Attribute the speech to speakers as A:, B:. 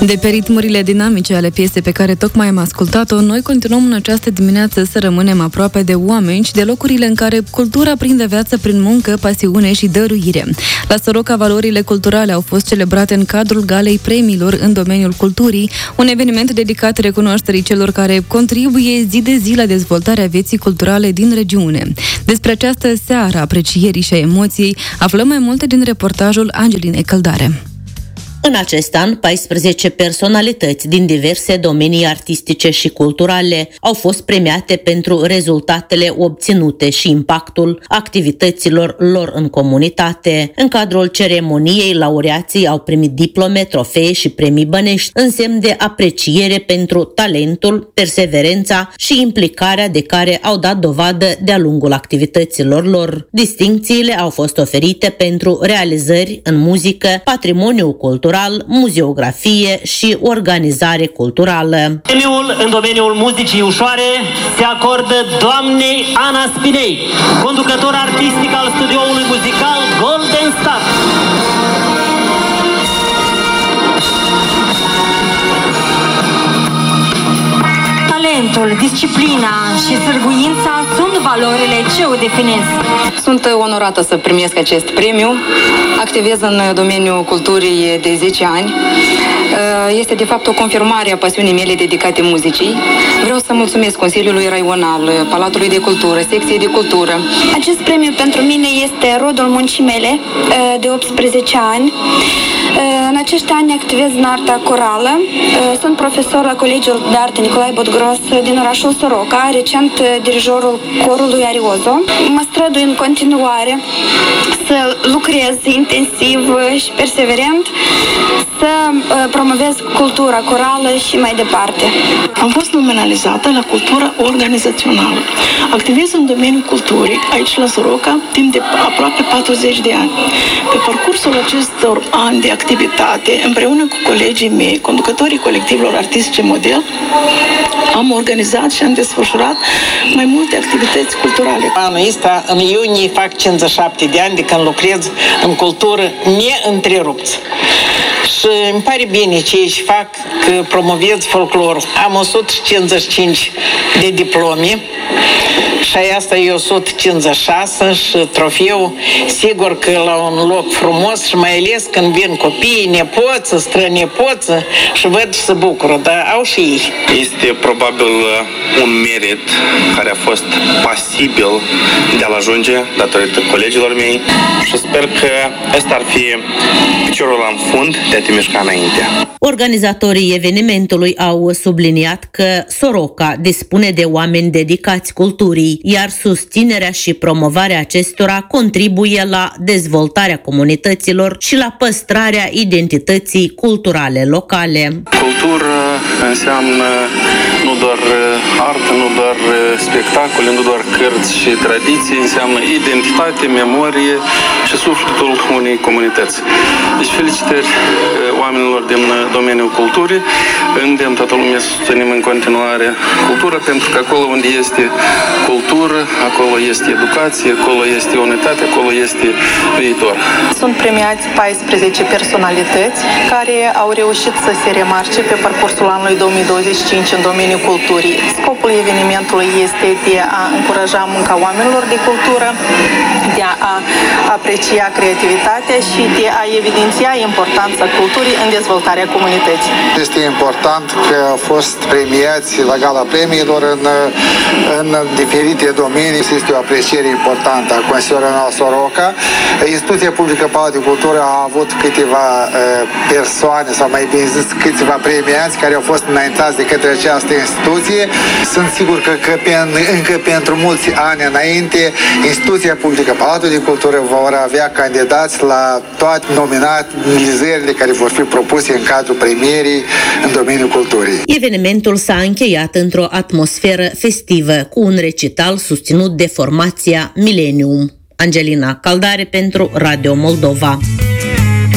A: De pe ritmurile dinamice ale piesei pe care tocmai am ascultat-o, noi continuăm în această dimineață să rămânem aproape de oameni și de locurile în care cultura prinde viață prin muncă, pasiune și dăruire. La Soroca, valorile culturale au fost celebrate în cadrul Galei Premiilor în domeniul culturii, un eveniment dedicat recunoașterii celor care contribuie zi de zi la dezvoltarea vieții culturale din regiune. Despre această seară a aprecierii și a emoției aflăm mai multe din reportajul Angelinei Căldare.
B: În acest an, 14 personalități din diverse domenii artistice și culturale au fost premiate pentru rezultatele obținute și impactul activităților lor în comunitate. În cadrul ceremoniei, laureații au primit diplome, trofee și premii bănești, în semn de apreciere pentru talentul, perseverența și implicarea de care au dat dovadă de-a lungul activităților lor. Distincțiile au fost oferite pentru realizări în muzică, patrimoniu cultural, muzeografie și organizare culturală.
C: Premiul în domeniul muzicii ușoare se acordă doamnei Ana Spinei, conducător artistic al studioului muzical Golden Star.
D: Talentul, disciplina și sârguința sunt valorile ce o definesc.
E: Sunt onorată să primesc acest premiu. Activez în domeniul culturii de 10 ani. Este de fapt o confirmare a pasiunii mele dedicate muzicii. Vreau să mulțumesc Consiliului Raional, Palatului de Cultură, Secției de Cultură.
F: Acest premiu pentru mine este rodul muncii mele de 18 ani. În acești ani activez în arta corală. Sunt profesor la Colegiul de Artă Nicolae Botgros din orașul Soroca, recent dirijorul corului Ariozo. Mă strădui în continuare să lucrez intensiv și perseverent, să promovez cultura corală și mai departe.
G: Am fost nominalizată la cultură organizațională. Activez în domeniul culturii, aici la Soroca, timp de aproape 40 de ani. Pe parcursul acestor ani de activitate, împreună cu colegii mei, conducătorii colectivelor artistice model, am organizat și am desfășurat mai multe activități culturale.
H: Anul ăsta, în iunie, fac 57 de ani de când lucrez în cultură neîntrerupt. Și îmi pare bine ce își fac, că promovez folclorul. Am 155 de diplome și asta e 156 și trofeu. Sigur că la un loc frumos și mai ales când vin copiii, nepoță, strănepoță și văd și se bucură, dar au și ei.
I: Este probabil un merit care a fost pasibil de a-l ajunge datorită colegilor mei și sper că ăsta ar fi piciorul în fund de a te mișca înainte.
B: Organizatorii evenimentului au subliniat că Soroca dispune de oameni dedicați culturii, iar susținerea și promovarea acestora contribuie la dezvoltarea comunităților și la păstrarea identității culturale locale.
J: Cultură înseamnă nu doar artă, nu doar spectacole, nu doar cărți și tradiții, înseamnă identitate, memorie și sufletul unei comunități. Deci felicitări oamenilor din domeniul culturii, îndemn toată lumea să susținem în continuare cultura, pentru că acolo unde este cultură, acolo este educație, acolo este unitate, acolo este viitor.
K: Sunt premiați 14 personalități care au reușit să se remarce pe parcursul anului 2025 în domeniul culturii. Scopul evenimentului este de a încuraja munca oamenilor de cultură, de a aprecia creativitatea și de a evidenția importanța culturii în dezvoltarea comunității.
L: Este important că au fost premiați la Gala Premiilor în diferite domenii. Este o apreciere importantă a Consiliului Raional Soroca. Instituția Publică Palat de Cultură a avut câteva persoane, sau mai bine zis, câțiva premiați care au fost înaintați de către această instituție. Sunt sigur că încă pentru mulți ani înainte, Instituția Publică Palatul de Cultură vor avea candidați la toate nominalizările care vor fi propuse în cadrul premierii în domeniul culturii.
B: Evenimentul s-a încheiat într-o atmosferă festivă cu un recital susținut de formația Millennium. Angelina Căldare pentru Radio Moldova.